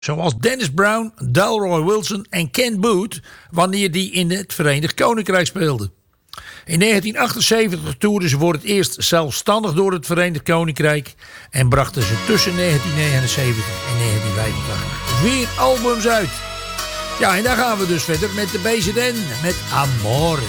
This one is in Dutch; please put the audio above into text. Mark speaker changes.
Speaker 1: Zoals Dennis Brown, Delroy Wilson en Ken Boothe, wanneer die in het Verenigd Koninkrijk speelden. In 1978 toerden ze voor het eerst zelfstandig door het Verenigd Koninkrijk en brachten ze tussen 1979 en 1985 weer albums uit. Ja, en daar gaan we dus verder met de BZN met Amore.